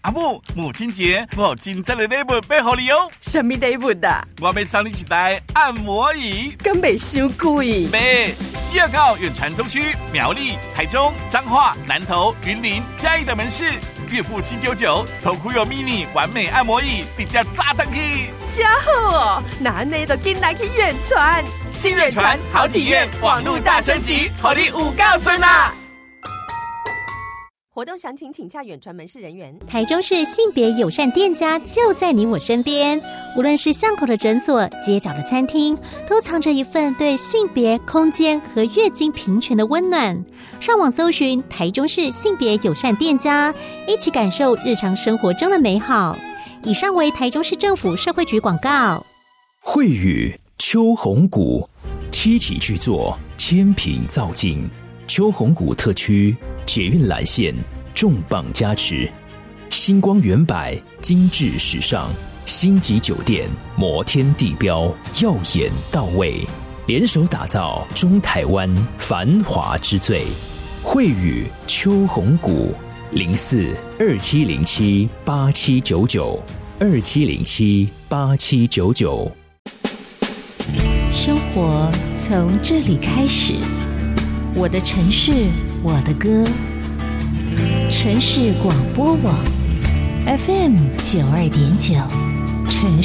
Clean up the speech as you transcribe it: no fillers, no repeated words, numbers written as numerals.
阿母，母亲节我有真正的礼物要给你哦。 什么礼物啊？ 我要送你一台按摩椅。 敢袂伤贵？ 袂，只要到远传中区、苗栗、台中、彰化、南投、云林、嘉义的门市，月付799，头箍有 mini 完美按摩椅，直接炸弹去。 真好哦！那你就紧来去远传， 新远传好体验，网络大升级，让你有够顺啊！ 活动详情请洽远传门市人员。 台中市性别友善店家就在你我身边，无论是巷口的诊所、街角的餐厅，都藏着一份对性别、空间和月经平权的温暖。上网搜寻台中市性别友善店家，一起感受日常生活中的美好。以上为台中市政府社会局广告。 慧宇秋红谷7期巨作，千品造境，秋红谷特区捷运蓝线重磅加持，星光远百精致时尚，星级酒店摩天地标耀眼到位，联手打造中台湾繁华之最。慧宇秋红谷042707879927078799。 生活从这里开始，我的城市，我的歌。城市广播网 FM92.9，城